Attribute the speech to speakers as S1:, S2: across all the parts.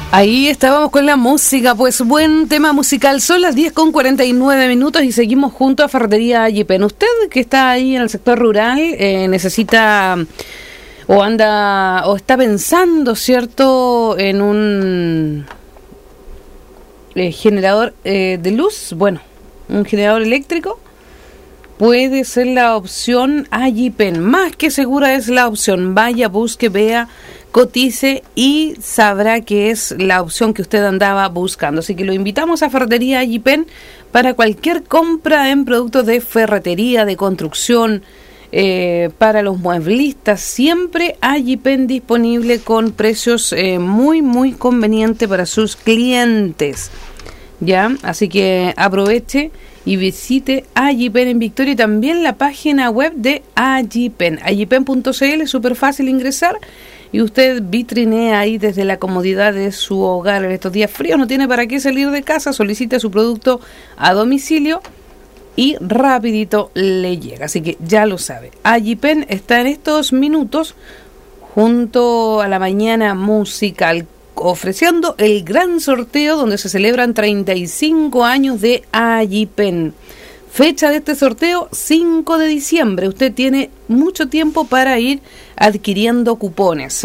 S1: Ahí estábamos con la música, pues buen tema musical. Son las 10:49 y seguimos junto a Ferretería Agipén. Usted que está ahí en el sector rural necesita o anda o está pensando, ¿cierto?, en un generador de luz, bueno, un generador eléctrico. Puede ser la opción Agipén. Más que segura es la opción. Vaya, busque, vea, cotice y sabrá que es la opción que usted andaba buscando. Así que lo invitamos a Ferretería Agipén para cualquier compra en productos de ferretería, de construcción, para los mueblistas. Siempre Agipén disponible con precios muy, muy convenientes para sus clientes. ¿Ya? Así que aproveche y visite Agipén en Victoria y también la página web de Agipén. Agipén.cl, es súper fácil ingresar y usted vitrinea ahí desde la comodidad de su hogar. En estos días fríos no tiene para qué salir de casa, solicita su producto a domicilio y rapidito le llega. Así que ya lo sabe. Agipén está en estos minutos junto a la mañana musical, ofreciendo el gran sorteo donde se celebran 35 años de Agipén. Fecha de este sorteo, 5 de diciembre. Usted tiene mucho tiempo para ir adquiriendo cupones.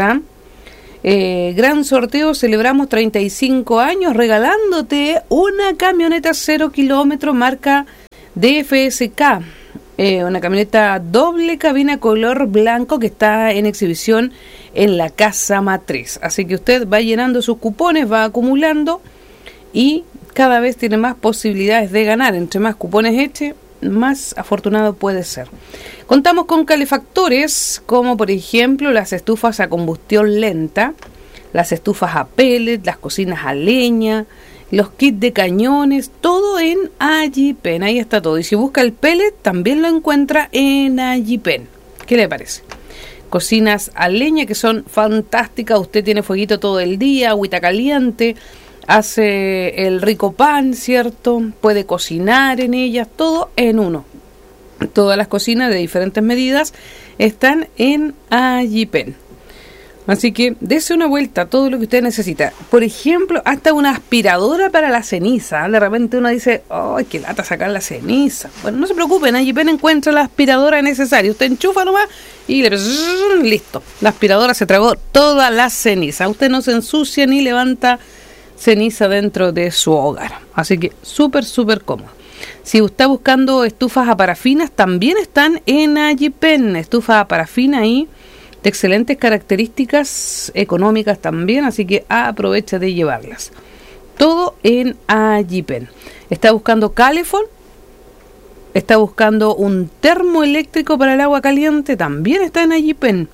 S1: Gran sorteo, celebramos 35 años regalándote una camioneta 0 kilómetros marca DFSK. Una camioneta doble cabina color blanco que está en exhibición en la casa matriz. Así que usted va llenando sus cupones, va acumulando y cada vez tiene más posibilidades de ganar. Entre más cupones eche, más afortunado puede ser. Contamos con calefactores como por ejemplo las estufas a combustión lenta, las estufas a pellet, las cocinas a leña, los kits de cañones, todo en Agipén. Ahí está todo. Y si busca el pellet, también lo encuentra en Agipén. ¿Qué le parece? Cocinas a leña que son fantásticas. Usted tiene fueguito todo el día, agüita caliente, hace el rico pan, ¿cierto? Puede cocinar en ellas, todo en uno. Todas las cocinas de diferentes medidas están en Agipén. Así que dése una vuelta a todo lo que usted necesita. Por ejemplo, hasta una aspiradora para la ceniza. De repente uno dice, ¡ay, qué lata sacar la ceniza! Bueno, no se preocupe, en Agipén encuentra la aspiradora necesaria. Usted enchufa nomás y listo. La aspiradora se tragó toda la ceniza. Usted no se ensucia ni levanta ceniza dentro de su hogar. Así que súper, súper cómodo. Si usted está buscando estufas a parafinas, también están en Agipén. Estufas a parafina ahí de excelentes características económicas también, así que aprovecha de llevarlas. Todo en Agipén. Está buscando Calefón, está buscando un termoeléctrico para el agua caliente, también está en Agipén.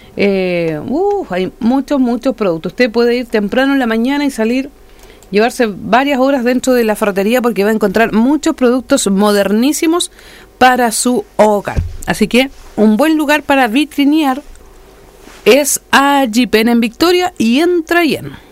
S1: Hay muchos productos. Usted puede ir temprano en la mañana y salir, llevarse varias horas dentro de la ferretería porque va a encontrar muchos productos modernísimos para su hogar. Así que un buen lugar para vitrinear es Agipén en Victoria y en Trayén.